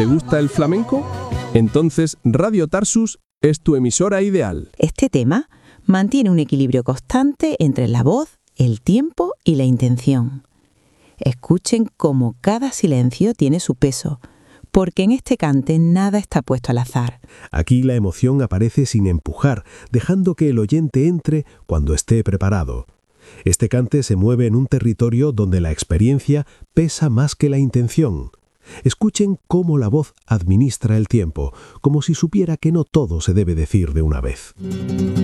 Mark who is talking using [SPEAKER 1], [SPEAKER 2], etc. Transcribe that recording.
[SPEAKER 1] ¿Te gusta el flamenco? Entonces Radio Tarsus es tu emisora ideal.
[SPEAKER 2] Este tema mantiene un equilibrio constante entre la voz, el tiempo y la intención. Escuchen cómo cada silencio tiene su peso, porque en este cante nada está puesto al azar.
[SPEAKER 3] Aquí la emoción aparece sin empujar, dejando que el oyente entre cuando esté preparado. Este cante se mueve en un territorio donde la experiencia pesa más que la intención. Escuchen cómo la voz administra el tiempo, como si supiera que no todo se debe decir de una vez.